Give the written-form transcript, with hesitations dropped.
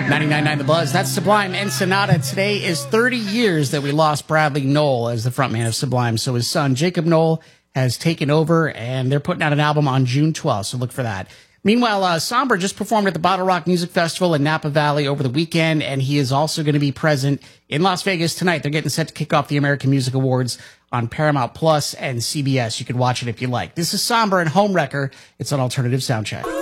99.9 The Buzz. That's Sublime and Sonata. Today is 30 years that we lost Bradley Nowell as the frontman of Sublime. So his son, Jacob Nowell, has taken over, and they're putting out an album on June 12th. So look for that. Meanwhile, Somber just performed at the Bottle Rock Music Festival in Napa Valley over the weekend, and he is also going to be present in Las Vegas tonight. They're getting set to kick off the American Music Awards on Paramount Plus and CBS. You can watch it if you like. This is Somber and Homewrecker. It's on Alternative Soundcheck.